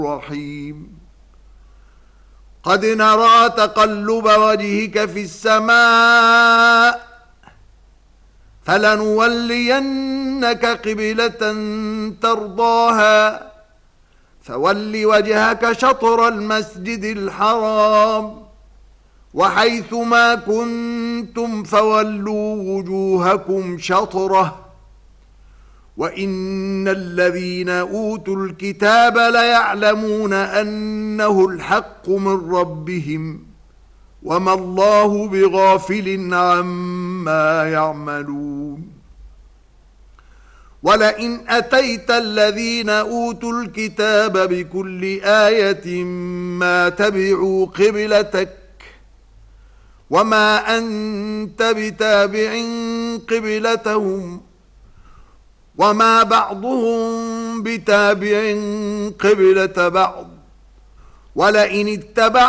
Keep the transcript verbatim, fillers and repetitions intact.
الرحيم قد نرى تقلب وجهك في السماء فلنولينك قبلة ترضاها فول وجهك شطر المسجد الحرام وحيث ما كنتم فولوا وجوهكم شطره وإن الذين أوتوا الكتاب ليعلمون أنه الحق من ربهم وما الله بغافل عما يعملون ولئن أتيت الذين أوتوا الكتاب بكل آية ما تبعوا قبلتك وما أنت بتابع قبلتهم وما بعضهم بتابع قبلة بعض ولئن اتبعت